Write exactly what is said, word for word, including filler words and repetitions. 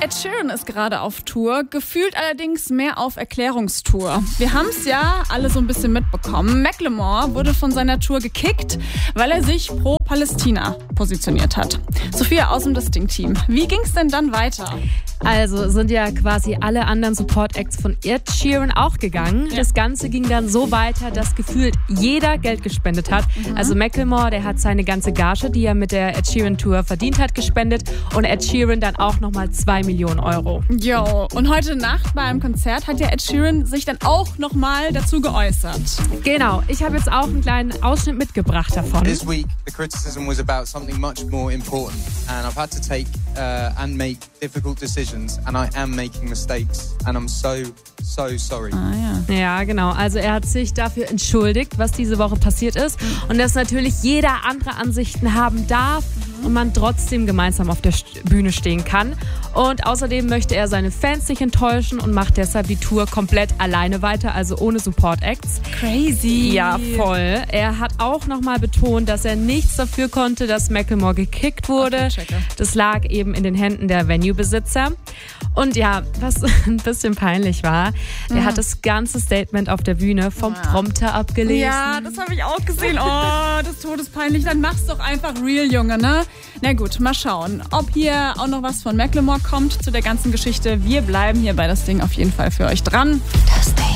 Ed Sheeran ist gerade auf Tour, gefühlt allerdings mehr auf Erklärungstour. Wir haben es ja alle so ein bisschen mitbekommen. Macklemore wurde von seiner Tour gekickt, weil er sich pro Palästina positioniert hat. Sophia aus dem Distinct-Team. Wie ging es denn dann weiter? Also sind ja quasi alle anderen Support-Acts von Ed Sheeran auch gegangen. Ja. Das Ganze ging dann so weiter, dass gefühlt jeder Geld gespendet hat. Mhm. Also Macklemore, der hat seine ganze Gage, die er mit der Ed Sheeran Tour verdient hat, gespendet. Und Ed Sheeran dann auch nochmal zwei Millionen Euro. Jo, und heute Nacht beim Konzert hat ja Ed Sheeran sich dann auch nochmal dazu geäußert. Genau, ich habe jetzt auch einen kleinen Ausschnitt mitgebracht davon. This week the criticism was about something much more important and I've had to take uh, and make difficult decisions and I am making mistakes and I'm so so sorry. Ah, ja. Ja, genau. Also er hat sich dafür entschuldigt, was diese Woche passiert ist und dass natürlich jeder andere Ansichten haben darf und man trotzdem gemeinsam auf der Bühne stehen kann. Und außerdem möchte er seine Fans nicht enttäuschen und macht deshalb die Tour komplett alleine weiter, also ohne Support-Acts. Crazy. Ja, voll. Er hat auch nochmal betont, dass er nichts dafür konnte, dass Macklemore gekickt wurde. Das lag eben in den Händen der Venue-Besitzer. Und ja, was ein bisschen peinlich war, er mhm. hat das ganze Statement auf der Bühne vom ja. Prompter abgelesen. Ja, das habe ich auch gesehen. Oh, das ist todespeinlich. Dann mach's doch einfach real, Junge, ne? Na gut, mal schauen, ob hier auch noch was von Macklemore kommt zu der ganzen Geschichte. Wir bleiben hier bei Das Ding auf jeden Fall für euch dran. Das Ding.